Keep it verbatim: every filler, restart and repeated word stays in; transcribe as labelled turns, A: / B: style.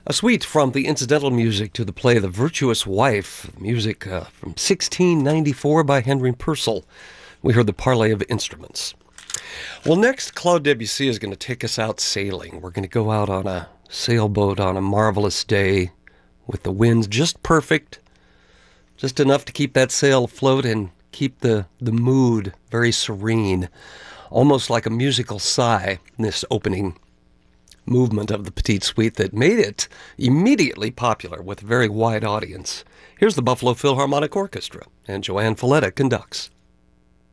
A: A suite from the incidental music to the play The Virtuous Wife, music uh, from sixteen ninety-four by Henry Purcell. We heard the Parley of Instruments. Well, next, Claude Debussy is going to take us out sailing. We're going to go out on a sailboat on a marvelous day with the winds just perfect, just enough to keep that sail afloat and keep the, the mood very serene, almost like a musical sigh in this opening movement of the Petite Suite that made it immediately popular with a very wide audience. Here's the Buffalo Philharmonic Orchestra, and Joanne Falletta conducts.